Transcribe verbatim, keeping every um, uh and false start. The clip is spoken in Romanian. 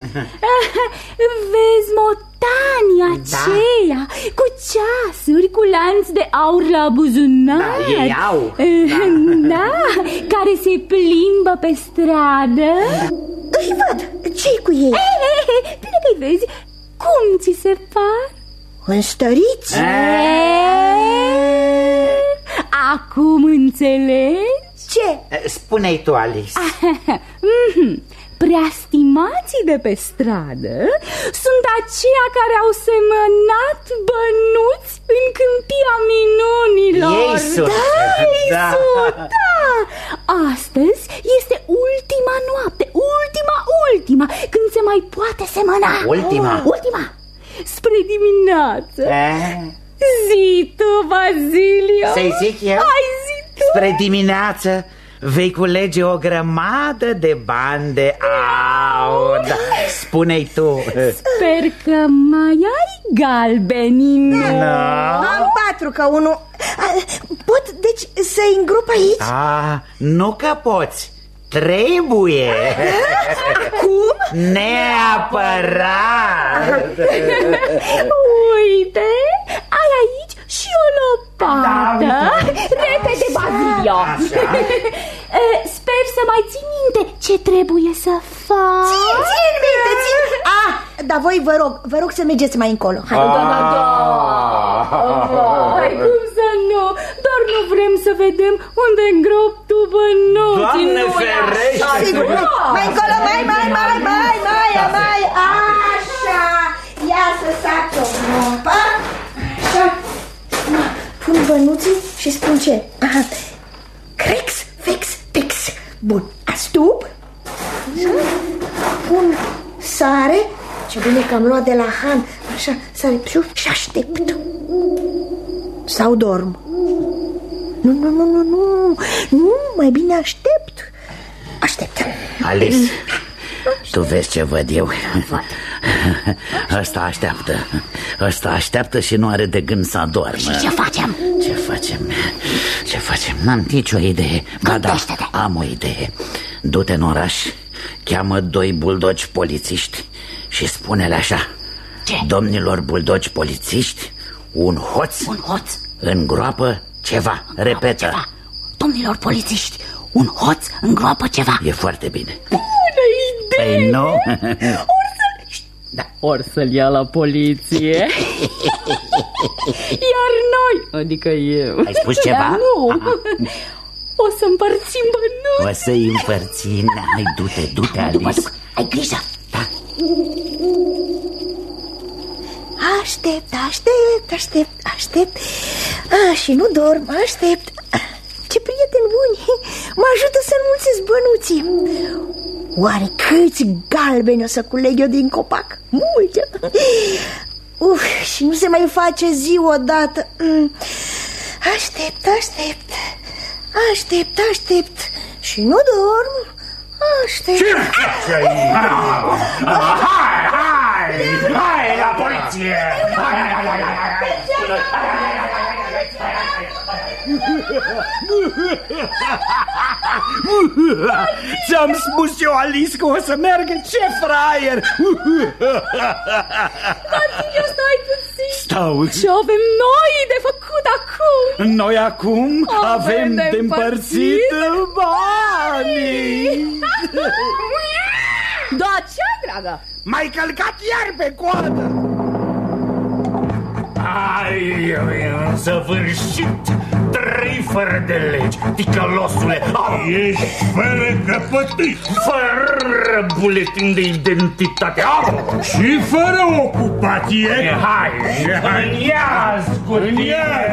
Vezi motanii aceea, da, cu ceasuri, cu lanț de aur la buzunar. Da, ei au. Da, da, care se plimbă pe stradă. Îi văd, ce-i cu ei? E, e, e, bine că-i vezi. Cum ți se par? Înstăriți? Acum înțelegi? Ce? Spune-i tu, Alice. Preastimații de pe stradă sunt aceia care au semănat bănuți în câmpia minunilor. Ei sunt. Da, ei da. sunt, da. Astăzi este ultima noapte, ultima, ultima, când se mai poate semăna. Ultima? Ultima, spre dimineață. Eh? Zi tu, Bazilio. Să-i zic eu? Hai, zi tu. Spre dimineață vei culege o grămadă de bani de aur. Da. Spune-i tu. Sper că mai ai galbeni, nu? No. Am patru ca unul. Pot, deci, să-i îngrop aici? Ah, nu că poți. Trebuie. Cum? Neapărat. Uite, ai aici și o lopată. Da, repede, Bazilio. Sper să mai ții minte ce trebuie să faci. Țin, țin minte, țin. Ah, dar voi vă rog, vă rog să mergeți mai încolo. Hai. Da, da, da. Hai, cum să nu? Doar nu vrem să vedem unde îngrop tu bănuții. Doamne ferește! Sigur, mai încolo, mai, mai, mai, mai, mai, mai. Așa, ia să sac o groapă. Așa. Pun bănuții și spun ce? Aha. Crex, fex, tex. Bun, astup. Pun sare. Ce bine că am luat de la Han. Așa, sare, piu, și aștept. Sau dorm. Nu, nu, nu, nu, nu. Nu, mai bine aștept. Aștept. Alice, tu vezi ce văd eu? Ăsta așteaptă. Ăsta așteaptă și nu are de gând să adormă. Și ce facem? Ce facem? Ce facem? N-am nicio idee. Ba da, am o idee. Du-te în oraș, cheamă doi buldogi polițiști și spune-le așa: ce? Domnilor buldogi polițiști, un hoț, un hoț îngroapă ceva. Repetă. Ceva. Domnilor polițiști, un hoț îngroapă ceva. E foarte bine. Bună idee! Păi nu? Or să... Da. Or să-l ia la poliție. Iar noi, adică eu. Ai spus ceva? Dar nu. Aha. O să împărțim bănuți. O să-i împărțim. Hai, du-te, du-te, Alice. Ai grijă. Da. Aștept, aștept, aștept, aștept. A, și nu dorm, aștept. Ce prieteni buni. Mă ajută să înmulțesc bănuții. Oare câți galbeni o să culeg eu din copac? Multe. Uf, și nu se mai face zi odată. Aștept, aștept. Aștept, aștept. Și nu dorm. Aștept. Ce faci aici? Hai, hai, hai la poliție! Hai, hai, hai, hai, hai! Ți-am spus eu, Alice, că o să meargă. Ce fraier! Bazilio, stai puțin. Stau. Ce avem noi de făcut acum? Noi acum avem, avem de împărțit banii. Da, ce, dragă? M-ai călcat iar pe coadă. Ai, în săvârșit, trei fără de legi, ticălosule. Ești fără căpătâi, fără buletin de identitate. Au! Și fără ocupație. Hai, în iaz cu tine.